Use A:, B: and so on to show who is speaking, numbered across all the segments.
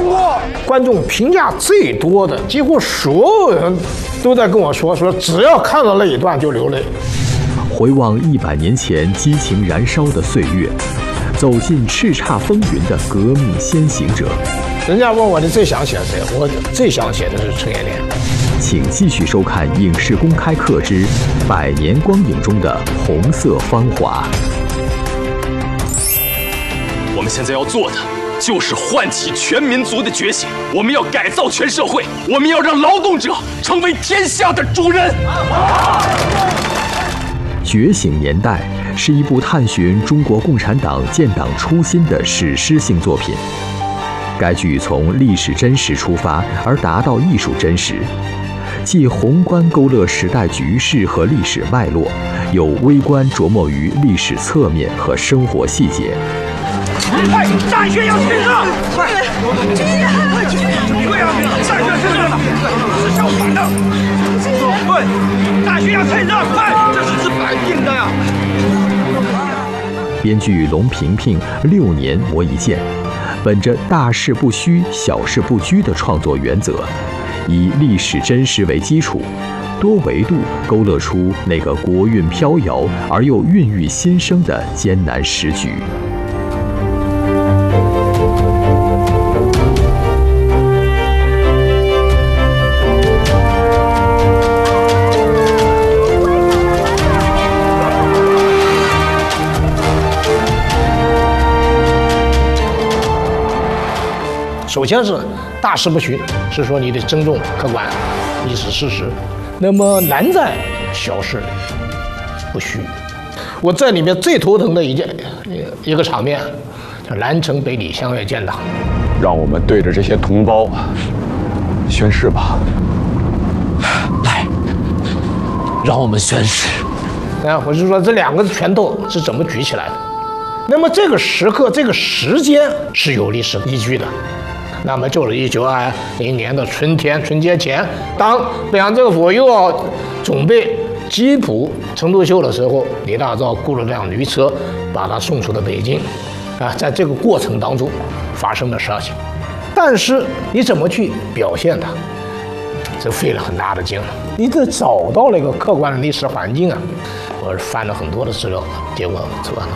A: 过。观众评价最多的，几乎所有人都在跟我说，只要看到那一段就流泪。
B: 回望100年前激情燃烧的岁月，走进叱咤风云的革命先行者。
A: 人家问我你最想写谁，我最想写的是陈延年。
B: 请继续收看《影视公开课之100年光影中的红色芳华》。
C: 我们现在要做的就是唤起全民族的觉醒，我们要改造全社会，我们要让劳动者成为天下的主人。
B: 觉醒年代是一部探寻中国共产党建党初心的史诗性作品。该剧从历史真实出发，而达到艺术真实，既宏观勾勒时代局势和历史脉络，又微观琢磨于历史侧面和生活细节。
D: 快，战靴要趁热！快，对呀，战靴趁热了，是相反的。对，战靴要趁热，快，这是摆定的呀。
B: 编剧龙平平6年磨一剑，本着大事不虚、小事不拘的创作原则，以历史真实为基础，多维度勾勒出那个国运飘摇而又孕育新生的艰难时局。
A: 首先是大事不虚，是说你得尊重客观历史事实。那么难在小事不虚。我在里面最头疼的一个场面，叫南城北李相约建党。
E: 让我们对着这些同胞宣誓吧。
C: 来，让我们宣誓。
A: 我是说这2个拳头是怎么举起来的？那么这个时刻、这个时间是有历史依据的。那么就是1920年的春节前，当北洋政府又要准备缉捕陈独秀的时候，李大钊雇了辆驴车把他送出了北京。在这个过程当中发生的事情，但是你怎么去表现它，这费了很大的劲了。你得找到了一个客观的历史环境啊。我翻了很多的资料，结果测到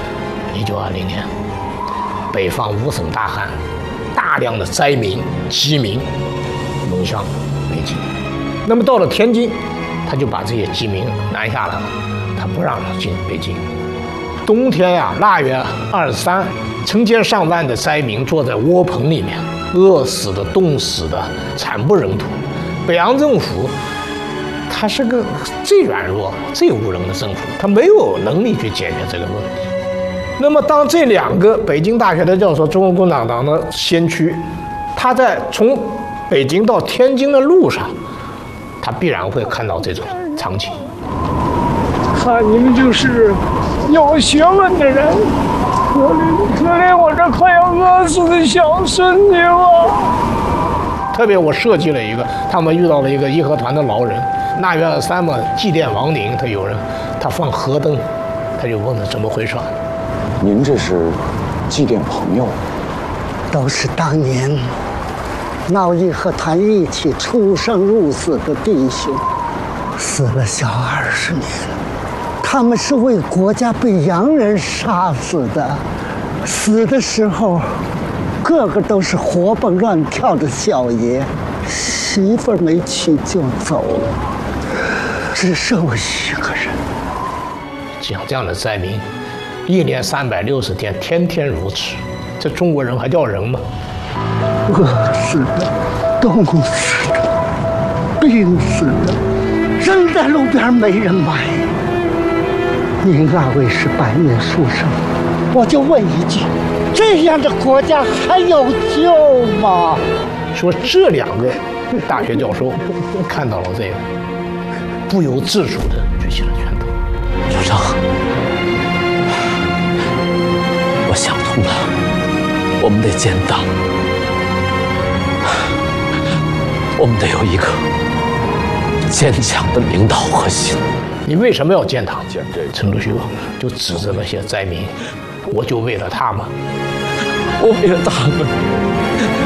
A: 1920年北方5省大旱。大量的灾民、饥民涌向北京，那么到了天津，他就把这些饥民拦下来了，他不让他进北京。冬天呀，腊月23，成千上万的灾民坐在窝棚里面，饿死的、冻死的，惨不忍睹。北洋政府，他是个最软弱、最无能的政府，他没有能力去解决这个问题。那么，当这2个北京大学的教授、中国共产党的先驱，他在从北京到天津的路上，他必然会看到这种场景。
F: 看你们就是有学问的人，可怜我这快要饿死的小孙女了。
A: 特别我设计了一个，他们遇到了一个义和团的老人，腊月23嘛，祭奠亡灵，他放河灯，他就问他怎么回事。
E: 您这是祭奠朋友？
G: 都是当年闹义和团一起出生入死的弟兄，死了小20年。他们是为国家被洋人杀死的，死的时候个个都是活蹦乱跳的小爷，媳妇儿没娶就走了，只剩我一个人。
A: 像这样的灾民，1年360天，天天如此，这中国人还叫人吗？
G: 饿死的，冻死的，病死的，扔在路边没人买。您2位是白面书生，我就问一句：这样的国家还有救吗？
A: 说这2个大学教授看到了这个，不由自主地举起了拳头。
C: 主张。我想通了，我们得建党，我们得有一个坚强的领导核心。
A: 你为什么要建党？陈独秀就指着那些灾民，我就为了他们，
C: 我为了他们。